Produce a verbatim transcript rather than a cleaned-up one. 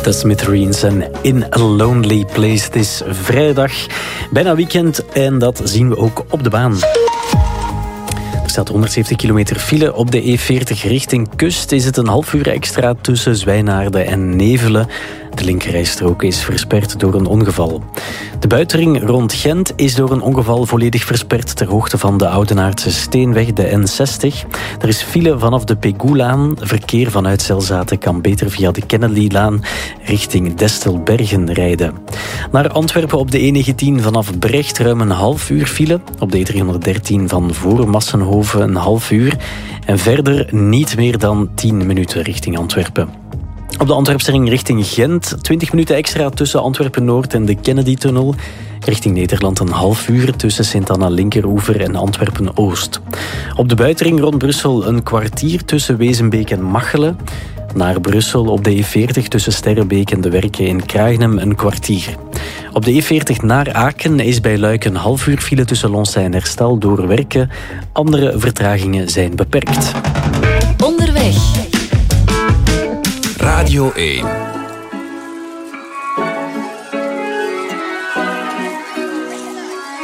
De Smithereens en In a Lonely Place. Het is vrijdag, bijna weekend en dat zien we ook op de baan. Er staat honderdzeventig kilometer file op de E veertig richting kust. Is het een half uur extra tussen Zwijnaarden en Nevelen. De linkerrijstrook is versperd door een ongeval. De buitenring rond Gent is door een ongeval volledig versperd ter hoogte van de Oudenaardse Steenweg, de N zestig. Er is file vanaf de Pegoulaan. Verkeer vanuit Zelzaten kan beter via de Kennedylaan richting Destelbergen rijden. Naar Antwerpen op de E negentien vanaf Brecht ruim een half uur file. Op de E driehonderddertien van voor Massenhoven een half uur. En verder niet meer dan tien minuten richting Antwerpen. Op de Antwerpse ring richting Gent, twintig minuten extra tussen Antwerpen-Noord en de Kennedy-tunnel. Richting Nederland een half uur tussen Sint-Anna-Linkeroever en Antwerpen-Oost. Op de buitenring rond Brussel een kwartier tussen Wezenbeek en Machelen. Naar Brussel op de E veertig tussen Sterrenbeek en De Werken in Kraagnem een kwartier. Op de E veertig naar Aken is bij Luik een half uur file tussen Lonse en Herstal door Werken. Andere vertragingen zijn beperkt. Onderweg. Radio één.